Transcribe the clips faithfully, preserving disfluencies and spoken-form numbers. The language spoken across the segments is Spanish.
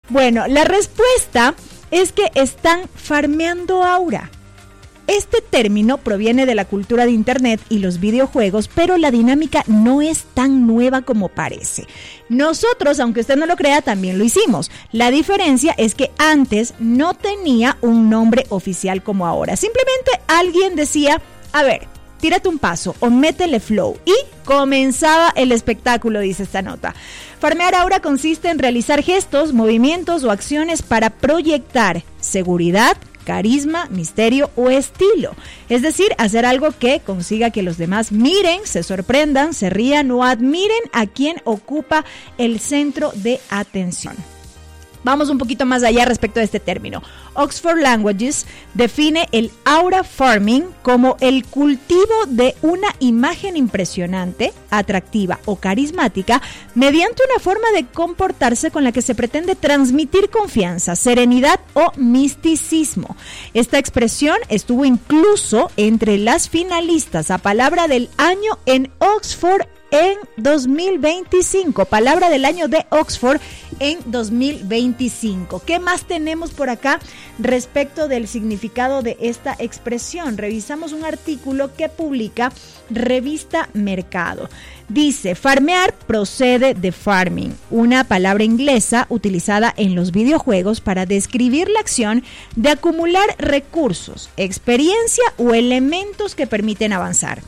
Bueno, la respuesta es que están farmeando aura. Este término proviene de la cultura de Internet y los videojuegos, pero la dinámica no es tan nueva como parece. Nosotros, aunque usted no lo crea, también lo hicimos. La diferencia es que antes no tenía un nombre oficial como ahora. Simplemente alguien decía, a ver, tírate un paso o métele flow, y comenzaba el espectáculo, dice esta nota. Farmear aura consiste en realizar gestos, movimientos o acciones para proyectar seguridad, carisma, misterio o estilo. Es decir, hacer algo que consiga que los demás miren, se sorprendan, se rían o admiren a quien ocupa el centro de atención. Vamos un poquito más allá respecto a este término. Oxford Languages define el aura farming como el cultivo de una imagen impresionante, atractiva o carismática mediante una forma de comportarse con la que se pretende transmitir confianza, serenidad o misticismo. Esta expresión estuvo incluso entre las finalistas a palabra del año en Oxford en dos mil veinticinco, palabra del año de Oxford en dos mil veinticinco. ¿Qué más tenemos por acá respecto del significado de esta expresión? Revisamos un artículo que publica Revista Mercado. Dice, farmear procede de farming, una palabra inglesa utilizada en los videojuegos para describir la acción de acumular recursos, experiencia o elementos que permiten avanzar.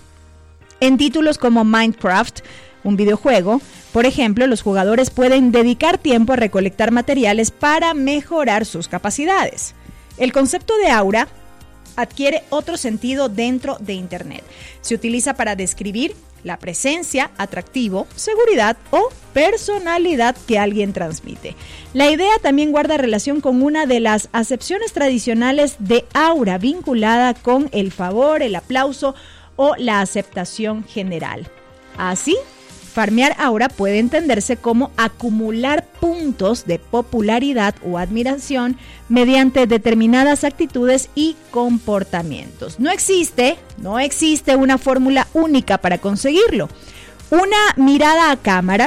En títulos como Minecraft, un videojuego, por ejemplo, los jugadores pueden dedicar tiempo a recolectar materiales para mejorar sus capacidades. El concepto de aura adquiere otro sentido dentro de Internet. Se utiliza para describir la presencia, atractivo, seguridad o personalidad que alguien transmite. La idea también guarda relación con una de las acepciones tradicionales de aura vinculada con el favor, el aplauso o la aceptación general. Así, farmear aura puede entenderse como acumular puntos de popularidad o admiración mediante determinadas actitudes y comportamientos. No existe, no existe una fórmula única para conseguirlo. Una mirada a cámara,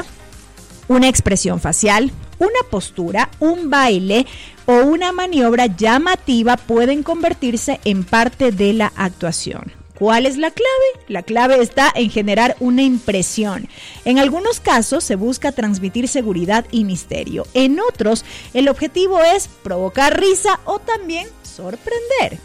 una expresión facial, una postura, un baile o una maniobra llamativa pueden convertirse en parte de la actuación. ¿Cuál es la clave? La clave está en generar una impresión. En algunos casos se busca transmitir seguridad y misterio. En otros, el objetivo es provocar risa o también sorprender.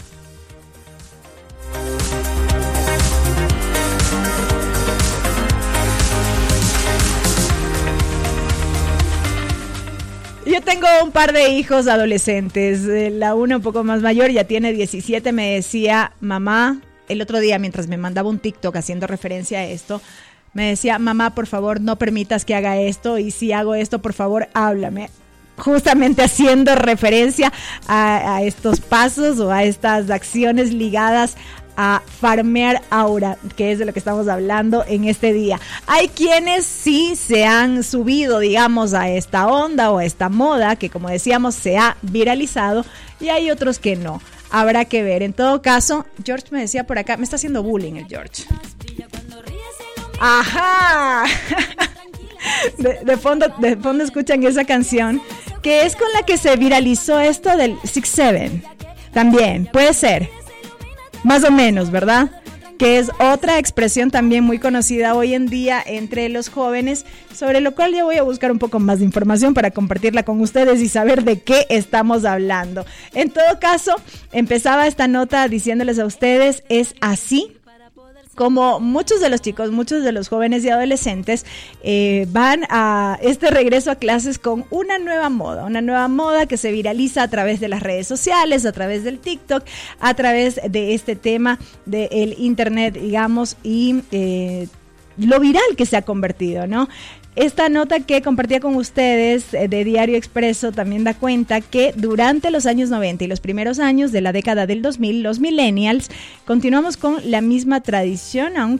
Yo tengo un par de hijos adolescentes. La una un poco más mayor, ya tiene diecisiete, me decía, mamá, el otro día mientras me mandaba un TikTok haciendo referencia a esto, me decía, mamá, por favor, no permitas que haga esto, y si hago esto, por favor, háblame. Justamente haciendo referencia a, a estos pasos o a estas acciones ligadas a farmear aura, que es de lo que estamos hablando en este día. Hay quienes sí se han subido, digamos, a esta onda o a esta moda que, como decíamos, se ha viralizado, y hay otros que no. Habrá que ver. En todo caso, George me decía por acá, me está haciendo bullying el George. ¡Ajá! De, de, fondo, de fondo escuchan esa canción, que es con la que se viralizó esto del six seven. También, puede ser. Más o menos, ¿verdad? Que es otra expresión también muy conocida hoy en día entre los jóvenes, sobre lo cual yo voy a buscar un poco más de información para compartirla con ustedes y saber de qué estamos hablando. En todo caso, empezaba esta nota diciéndoles a ustedes, es así como muchos de los chicos, muchos de los jóvenes y adolescentes eh, van a este regreso a clases con una nueva moda, una nueva moda que se viraliza a través de las redes sociales, a través del TikTok, a través de este tema del Internet, digamos, y eh, lo viral que se ha convertido, ¿no? Esta nota que compartía con ustedes de Diario Expreso también da cuenta que durante los años noventa y los primeros años de la década del dos mil, los millennials continuamos con la misma tradición, aunque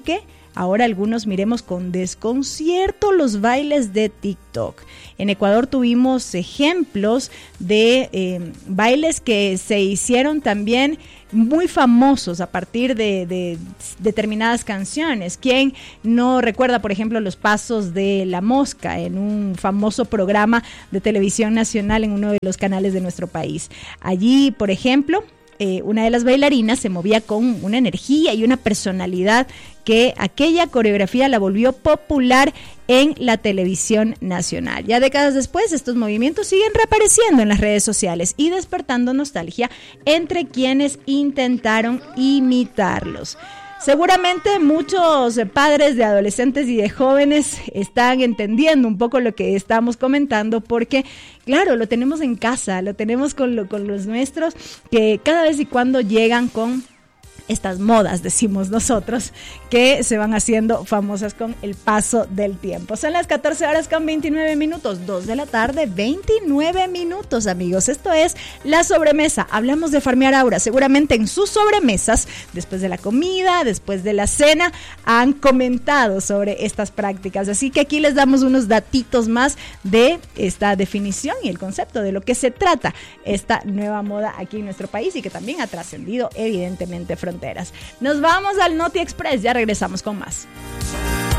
ahora algunos miremos con desconcierto los bailes de TikTok. En Ecuador tuvimos ejemplos de eh, bailes que se hicieron también muy famosos a partir de, de determinadas canciones. ¿Quién no recuerda, por ejemplo, los pasos de La Mosca en un famoso programa de televisión nacional en uno de los canales de nuestro país? Allí, por ejemplo, eh, una de las bailarinas se movía con una energía y una personalidad que aquella coreografía la volvió popular en la televisión nacional. Ya décadas después, estos movimientos siguen reapareciendo en las redes sociales y despertando nostalgia entre quienes intentaron imitarlos. Seguramente muchos padres de adolescentes y de jóvenes están entendiendo un poco lo que estamos comentando porque, claro, lo tenemos en casa, lo tenemos con, lo, con los nuestros que cada vez y cuando llegan con estas modas, decimos nosotros, que se van haciendo famosas con el paso del tiempo. Son las catorce horas con veintinueve minutos, dos de la tarde, veintinueve minutos, amigos. Esto es La Sobremesa. Hablamos de farmear aura. Seguramente en sus sobremesas, después de la comida, después de la cena, han comentado sobre estas prácticas. Así que aquí les damos unos datitos más de esta definición y el concepto de lo que se trata esta nueva moda aquí en nuestro país y que también ha trascendido evidentemente fronteras. Nos vamos al Noti Express, ya regresamos con más.